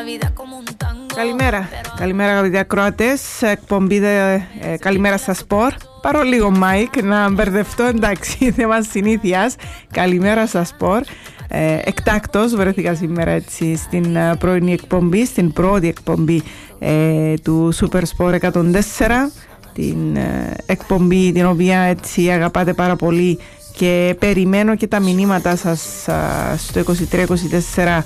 Καλημέρα αγαπητοί ακροατές. Εκπομπή Καλημέρα στα Σπορ. Πάρω λίγο Μάικ να μπερδευτώ, εντάξει, θέμα συνήθειας. Καλημέρα στα Σπορ. Εκτάκτος βρέθηκα σήμερα έτσι στην πρωινή εκπομπή, στην πρώτη εκπομπή του Super Sport 104, την εκπομπή την οποία έτσι αγαπάτε πάρα πολύ και περιμένω και τα μηνύματά σας στο 23-24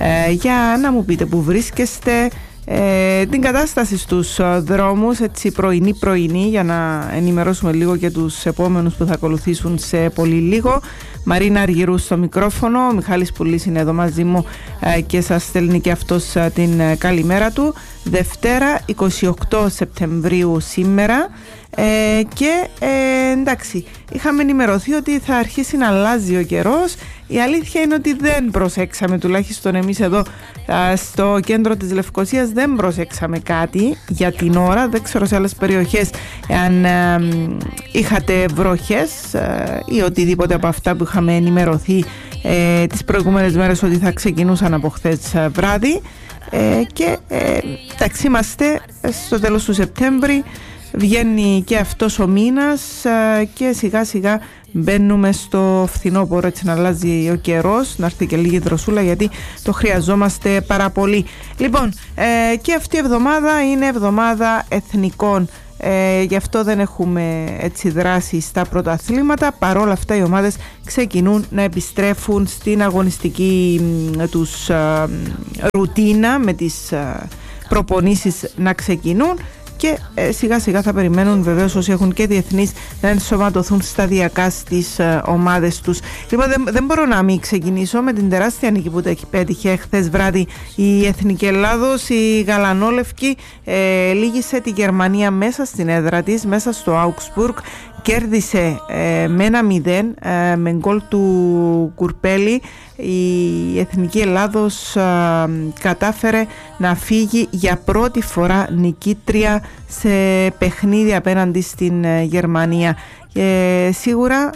για να μου πείτε που βρίσκεστε, την κατάσταση στους δρόμους, έτσι πρωινή, για να ενημερώσουμε λίγο και τους επόμενους που θα ακολουθήσουν σε πολύ λίγο. Μαρίνα Αργυρού στο μικρόφωνο, ο Μιχάλης Πουλής είναι εδώ μαζί μου και σας στέλνει και αυτός την καλημέρα του. Δευτέρα 28 Σεπτεμβρίου σήμερα και εντάξει, είχαμε ενημερωθεί ότι θα αρχίσει να αλλάζει ο καιρός. Η αλήθεια είναι ότι δεν προσέξαμε, τουλάχιστον εμείς εδώ στο κέντρο της Λευκωσίας δεν προσέξαμε κάτι για την ώρα. Δεν ξέρω σε άλλες περιοχές αν είχατε βροχές ή οτιδήποτε από αυτά που είχαμε ενημερωθεί τις προηγούμενες μέρες ότι θα ξεκινούσαν από χθες βράδυ. Και εντάξει, είμαστε στο τέλος του Σεπτέμβρη, βγαίνει και αυτός ο μήνας και σιγά σιγά μπαίνουμε στο φθινόπωρο, έτσι να αλλάζει ο καιρός, να έρθει και λίγη δροσούλα γιατί το χρειαζόμαστε πάρα πολύ. Λοιπόν, και αυτή η εβδομάδα είναι εβδομάδα εθνικών, γι' αυτό δεν έχουμε έτσι δράση στα πρωταθλήματα. Παρόλα αυτά οι ομάδες ξεκινούν να επιστρέφουν στην αγωνιστική τους ρουτίνα, με τις προπονήσεις να ξεκινούν και σιγά σιγά θα περιμένουν βεβαίως όσοι έχουν και διεθνείς να ενσωματωθούν σταδιακά στις ομάδες τους. Λοιπόν, δεν μπορώ να μην ξεκινήσω με την τεράστια νίκη που πέτυχε χθες βράδυ η Εθνική Ελλάδος. Η Γαλανόλευκη λύγησε τη Γερμανία μέσα στην έδρα της, μέσα στο Augsburg. Κέρδισε με 1-0 με γκολ του Κουρπέλη. Η Εθνική Ελλάδος κατάφερε να φύγει για πρώτη φορά νικήτρια σε παιχνίδι απέναντι στην Γερμανία. Σίγουρα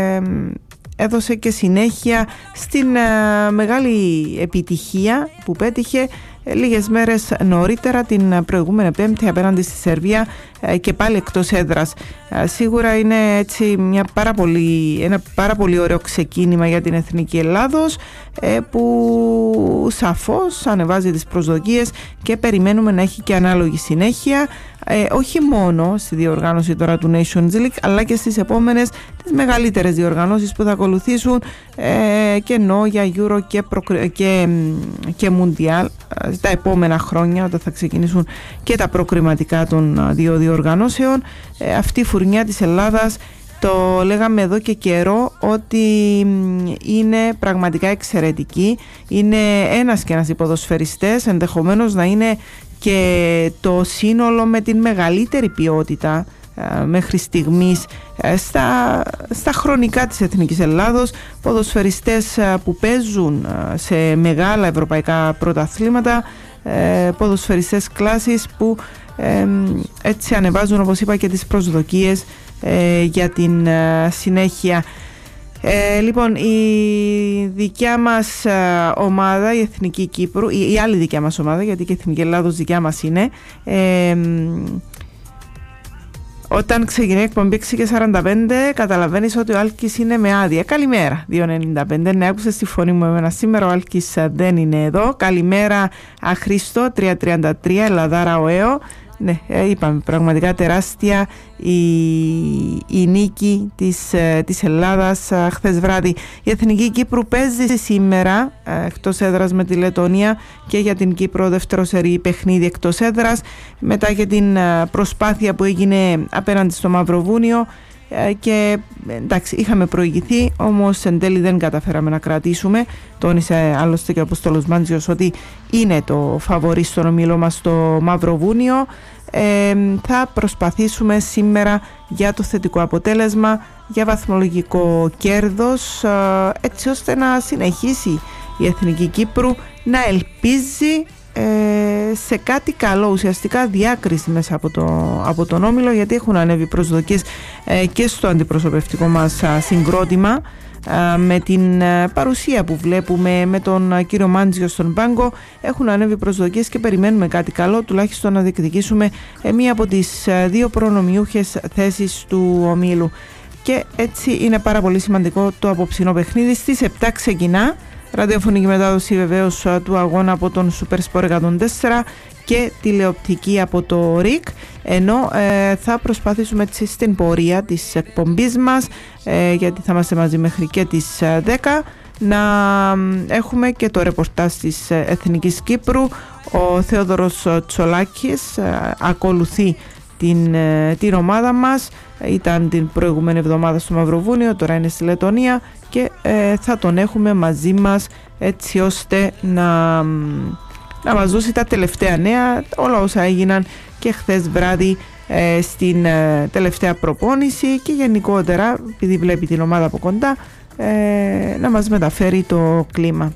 έδωσε και συνέχεια στην μεγάλη επιτυχία που πέτυχε λίγες μέρες νωρίτερα την προηγούμενη Πέμπτη απέναντι στη Σερβία και πάλι εκτός έδρας. Σίγουρα είναι έτσι ένα πάρα πολύ ωραίο ξεκίνημα για την Εθνική Ελλάδος που σαφώς ανεβάζει τις προσδοκίες και περιμένουμε να έχει και ανάλογη συνέχεια, όχι μόνο στη διοργάνωση τώρα του Nations League αλλά και στις επόμενες τις μεγαλύτερες διοργανώσεις που θα ακολουθήσουν και εννοώ για Euro και Mundial τα επόμενα χρόνια, όταν θα ξεκινήσουν και τα προκριματικά των δύο διοργανώσεων. Αυτή η φουρνιά της Ελλάδας, το λέγαμε εδώ και καιρό ότι είναι πραγματικά εξαιρετική. Είναι ένας και ένας οι ποδοσφαιριστές, ενδεχομένως να είναι και το σύνολο με την μεγαλύτερη ποιότητα μέχρι στιγμής στα χρονικά της Εθνικής Ελλάδος. Ποδοσφαιριστές που παίζουν σε μεγάλα ευρωπαϊκά πρωταθλήματα, ποδοσφαιριστές κλάσης που έτσι ανεβάζουν, όπως είπα, και τις προσδοκίες για την συνέχεια. Λοιπόν, η δικιά μας ομάδα, η Εθνική Κύπρου, η άλλη δικιά μας ομάδα, γιατί και η Εθνική Ελλάδος δικιά μας είναι, όταν ξεκινάει η εκπομπή 6:45 καταλαβαίνεις ότι ο Άλκης είναι με άδεια. Καλημέρα, 2:95. Ναι, άκουσες τη φωνή μου εμένα σήμερα, ο Άλκης δεν είναι εδώ. Καλημέρα Αχρήστο, 3:33, Ελλαδάρα ΟΕΟ. Ναι, είπαμε πραγματικά τεράστια η νίκη της Ελλάδας χθες βράδυ. Η Εθνική Κύπρου παίζει σήμερα εκτός έδρας με τη Λετωνία και για την Κύπρο δεύτερο σερί παιχνίδι εκτός έδρας, μετά και την προσπάθεια που έγινε απέναντι στο Μαυροβούνιο και εντάξει, είχαμε προηγηθεί, όμως εν τέλει δεν καταφέραμε να κρατήσουμε. Τόνισε άλλωστε και ο Αποστόλος Μάντζιος ότι είναι το φαβορί στον ομίλο μας το Μαυροβούνιο. Θα προσπαθήσουμε σήμερα για το θετικό αποτέλεσμα, για βαθμολογικό κέρδος, έτσι ώστε να συνεχίσει η Εθνική Κύπρου να ελπίζει σε κάτι καλό, ουσιαστικά διάκριση μέσα από τον όμιλο, γιατί έχουν ανέβει προσδοκίες και στο αντιπροσωπευτικό μας συγκρότημα, με την παρουσία που βλέπουμε με τον κύριο Μάντζιο στον πάγκο. Έχουν ανέβει προσδοκίες και περιμένουμε κάτι καλό, τουλάχιστον να διεκδικήσουμε μία από τις δύο προνομιούχες θέσεις του ομίλου. Και έτσι είναι πάρα πολύ σημαντικό το απόψινό παιχνίδι. Στις 7 ξεκινά ραδιοφωνική μετάδοση βεβαίως του αγώνα από τον Super Sport 104 και τηλεοπτική από το RIC, ενώ θα προσπαθήσουμε έτσι στην πορεία της εκπομπής μας, γιατί θα είμαστε μαζί μέχρι και τις 10, να έχουμε και το ρεπορτάζ της Εθνικής Κύπρου. Ο Θεόδωρος Τσολάκης ακολουθεί την ομάδα μας, ήταν την προηγούμενη εβδομάδα στο Μαυροβούνιο, τώρα είναι στη Λετωνία και θα τον έχουμε μαζί μας έτσι ώστε να μας δώσει τα τελευταία νέα, όλα όσα έγιναν και χθες βράδυ στην τελευταία προπόνηση και γενικότερα, επειδή βλέπει την ομάδα από κοντά, να μας μεταφέρει το κλίμα.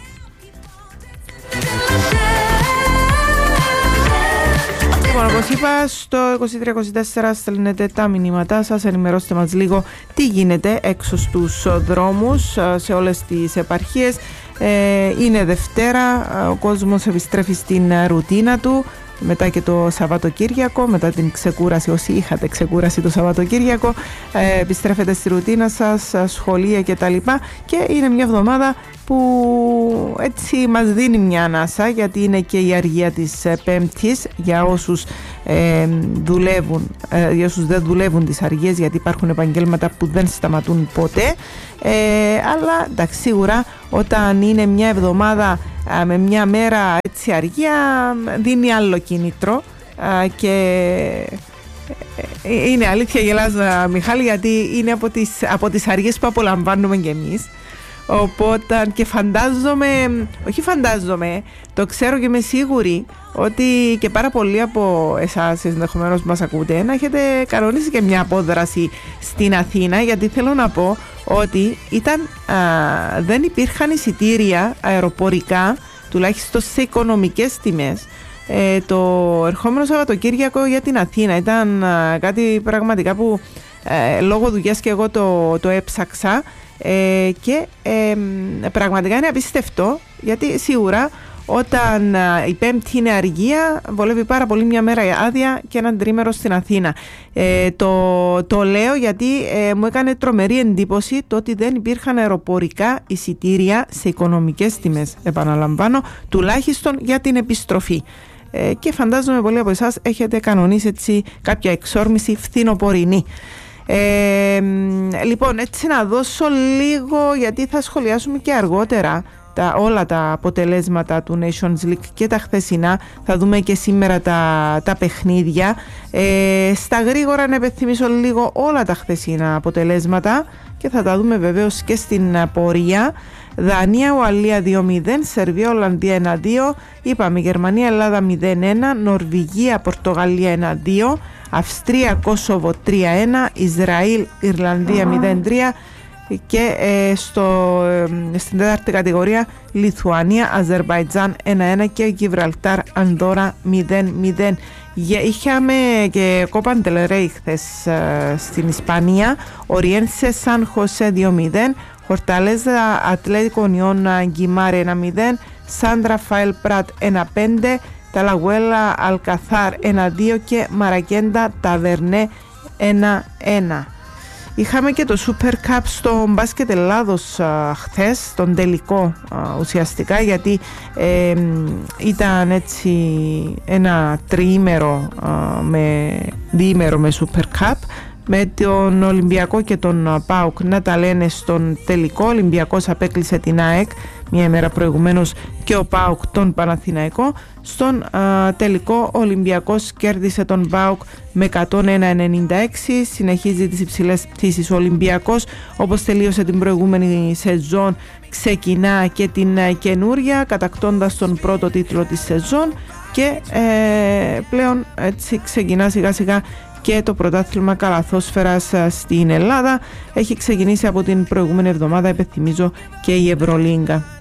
Λοιπόν, όπως είπα, στο 2324 στέλνετε τα μηνύματά σας, ενημερώστε μας λίγο τι γίνεται έξω στους δρόμους σε όλες τις επαρχίες. Είναι Δευτέρα, ο κόσμος επιστρέφει στην ρουτίνα του μετά και το Σαββατοκύριακο, μετά την ξεκούραση, όσοι είχατε ξεκούραση το Σαββατοκύριακο, επιστρέφετε στη ρουτίνα σας, σχολεία κτλ. Και είναι μια εβδομάδα που έτσι μας δίνει μια ανάσα, γιατί είναι και η αργία της Πέμπτης για όσους δουλεύουν, για όσους δεν δουλεύουν τις αργίες, γιατί υπάρχουν επαγγέλματα που δεν σταματούν ποτέ, αλλά εντάξει, σίγουρα όταν είναι μια εβδομάδα με μια μέρα έτσι αργία, δίνει άλλο κίνητρο και είναι αλήθεια, γελάς Μιχάλη, γιατί είναι από τις αργίες που απολαμβάνουμε κι εμείς. Οπότε και φαντάζομαι, το ξέρω και είμαι σίγουρη ότι και πάρα πολλοί από εσάς ενδεχομένως μας ακούτε να έχετε κανονίσει και μια απόδραση στην Αθήνα, γιατί θέλω να πω ότι δεν υπήρχαν εισιτήρια αεροπορικά, τουλάχιστον σε οικονομικές τιμές, το ερχόμενο Σαββατοκύριακο για την Αθήνα. Ήταν κάτι πραγματικά που λόγω δουλειάς και εγώ το έψαξα, και πραγματικά είναι απίστευτο, γιατί σίγουρα όταν η Πέμπτη είναι αργία, βολεύει πάρα πολύ μια μέρα άδεια και έναν τρίμερο στην Αθήνα. Το λέω γιατί μου έκανε τρομερή εντύπωση το ότι δεν υπήρχαν αεροπορικά εισιτήρια σε οικονομικές τιμές, επαναλαμβάνω, τουλάχιστον για την επιστροφή. Και φαντάζομαι πολλοί από εσάς έχετε κανονίσει έτσι κάποια εξόρμηση φθινοπορεινή. Λοιπόν, έτσι να δώσω λίγο, γιατί θα σχολιάσουμε και αργότερα όλα τα αποτελέσματα του Nations League και τα χθεσινά. Θα δούμε και σήμερα τα παιχνίδια. Στα γρήγορα να επιθυμίσω λίγο όλα τα χθεσινά αποτελέσματα και θα τα δούμε βεβαίως και στην πορεία. Δανία, Ουαλία 2-0, Σερβία, Ολλανδία 1-2, είπαμε Γερμανία, Ελλάδα 0-1, Νορβηγία, Πορτογαλία 1-2, Αυστρία, Κόσοβο 3-1, Ισραήλ, Ιρλανδία 0-3 και στην τέταρτη κατηγορία Λιθουανία, Αζερβαϊτζάν 1-1 και Γιβραλτάρ, Ανδόρα 0-0. Είχαμε και Κόπαν Τελερέι χθες στην Ισπανία, Οριένσε Σαν Χωσέ 2-0, Χορταλέζα Ατλέτικο Νιόν Γκιμάρε 1-0, Σαν Ραφαέλ Πρατ 1-5, Ταλαγουέλα Αλκαθάρ 1-2 και Μαρακέντα Ταβερνέ 1-1. Είχαμε και το Super Cup στο μπάσκετ Ελλάδος χθες, τον τελικό ουσιαστικά, γιατί ήταν έτσι ένα τριήμερο διήμερο με Super Cup, με τον Ολυμπιακό και τον ΠΑΟΚ να τα λένε στον τελικό. Ο Ολυμπιακός απέκλεισε την ΑΕΚ μια ημέρα προηγουμένως και ο ΠΑΟΚ τον Παναθηναϊκό. Στον τελικό ο Ολυμπιακός κέρδισε τον ΠΑΟΚ με 101-96. Συνεχίζει τις υψηλές πτήσεις ο Ολυμπιακός, όπως τελείωσε την προηγούμενη σεζόν, ξεκινά και την καινούρια, κατακτώντας τον πρώτο τίτλο της σεζόν και πλέον έτσι ξεκινά σιγά σιγά και το πρωτάθλημα καλαθόσφαιρας στην Ελλάδα. Έχει ξεκινήσει από την προηγούμενη εβδομάδα, υπενθυμίζω, και η Ευρωλίγκα.